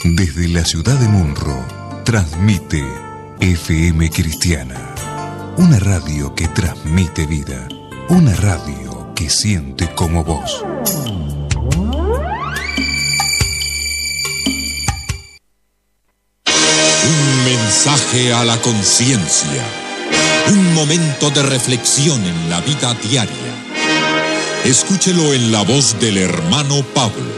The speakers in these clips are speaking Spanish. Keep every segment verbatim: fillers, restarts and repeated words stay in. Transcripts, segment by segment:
Desde la ciudad de Munro, transmite F M Cristiana. Una radio que transmite vida. Una radio que siente como vos. Un mensaje a la conciencia. Un momento de reflexión en la vida diaria. Escúchelo en la voz del hermano Pablo.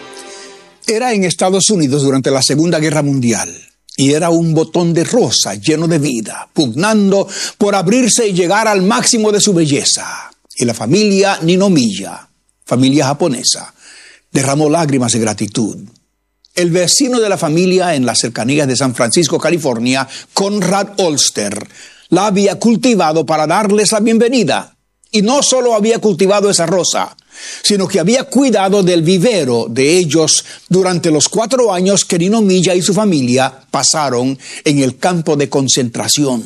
Era en Estados Unidos durante la Segunda Guerra Mundial y era un botón de rosa lleno de vida, pugnando por abrirse y llegar al máximo de su belleza. Y la familia Ninomiya, familia japonesa, derramó lágrimas de gratitud. El vecino de la familia en las cercanías de San Francisco, California, Conrad Olster, la había cultivado para darles la bienvenida. Y no solo había cultivado esa rosa, sino que había cuidado del vivero de ellos durante los cuatro años que Ninomiya y su familia pasaron en el campo de concentración.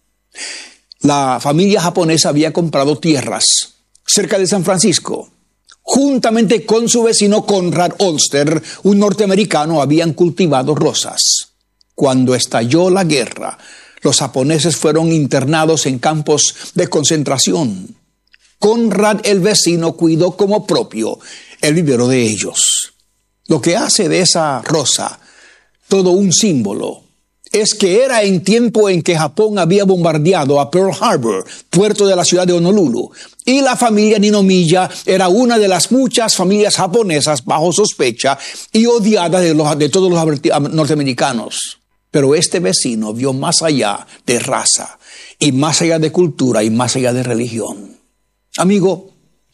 La familia japonesa había comprado tierras cerca de San Francisco. Juntamente con su vecino Conrad Olster, un norteamericano, habían cultivado rosas. Cuando estalló la guerra, los japoneses fueron internados en campos de concentración. Conrad, el vecino, cuidó como propio el vivero de ellos. Lo que hace de esa rosa todo un símbolo es que era en tiempo en que Japón había bombardeado a Pearl Harbor, puerto de la ciudad de Honolulu, y la familia Ninomiya era una de las muchas familias japonesas bajo sospecha y odiada de, los, de todos los norteamericanos. Pero este vecino vio más allá de raza, y más allá de cultura, y más allá de religión. Amigo,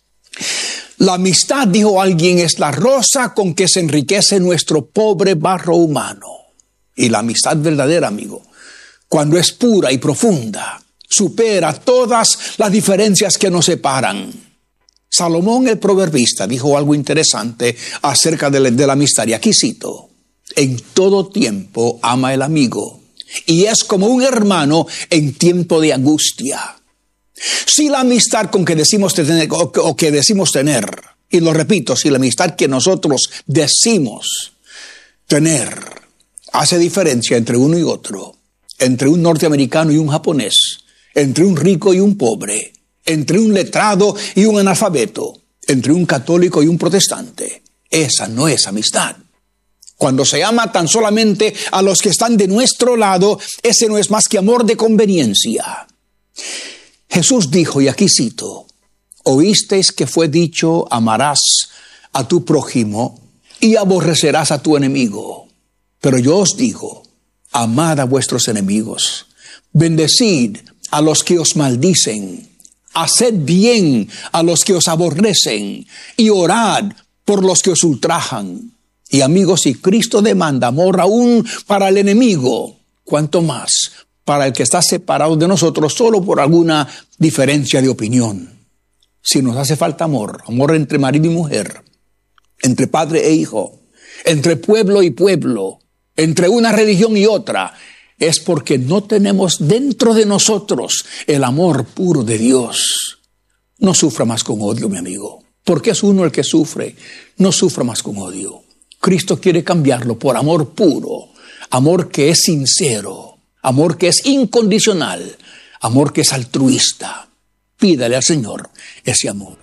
la amistad, dijo alguien, es la rosa con que se enriquece nuestro pobre barro humano. Y la amistad verdadera, amigo, cuando es pura y profunda, supera todas las diferencias que nos separan. Salomón el proverbista dijo algo interesante acerca de la, de la amistad, y aquí cito: en todo tiempo ama el amigo, y es como un hermano en tiempo de angustia. Si la amistad con que decimos tener, o, o que decimos tener, y lo repito, si la amistad que nosotros decimos tener hace diferencia entre uno y otro, entre un norteamericano y un japonés, entre un rico y un pobre, entre un letrado y un analfabeto, entre un católico y un protestante, esa no es amistad. Cuando se ama tan solamente a los que están de nuestro lado, ese no es más que amor de conveniencia. Jesús dijo, y aquí cito: oísteis que fue dicho, amarás a tu prójimo y aborrecerás a tu enemigo. Pero yo os digo, amad a vuestros enemigos, bendecid a los que os maldicen, haced bien a los que os aborrecen y orad por los que os ultrajan. Y amigos, si Cristo demanda amor aún para el enemigo, ¿cuánto más para el que está separado de nosotros solo por alguna diferencia de opinión? Si nos hace falta amor, amor entre marido y mujer, entre padre e hijo, entre pueblo y pueblo, entre una religión y otra, es porque no tenemos dentro de nosotros el amor puro de Dios. No sufra más con odio, mi amigo, porque es uno el que sufre. No sufra más con odio. Cristo quiere cambiarlo por amor puro, amor que es sincero, amor que es incondicional, amor que es altruista. Pídale al Señor ese amor.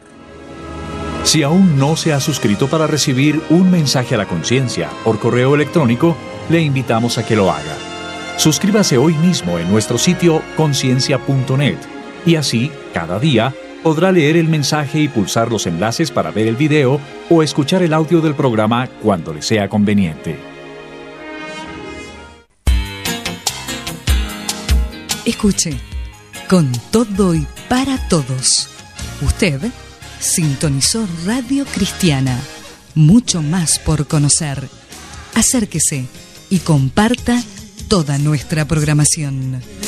Si aún no se ha suscrito para recibir un mensaje a la conciencia por correo electrónico, le invitamos a que lo haga. Suscríbase hoy mismo en nuestro sitio conciencia punto net y así, cada día, podrá leer el mensaje y pulsar los enlaces para ver el video o escuchar el audio del programa cuando le sea conveniente. Escuche, con todo y para todos. Usted sintonizó Radio Cristiana. Mucho más por conocer. Acérquese y comparta toda nuestra programación.